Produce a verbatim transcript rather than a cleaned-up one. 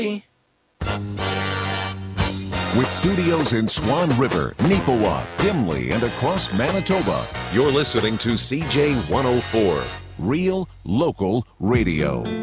With studios in Swan River, Neepawa, Gimli, and across Manitoba, you're listening to C J one oh four, Real Local Radio.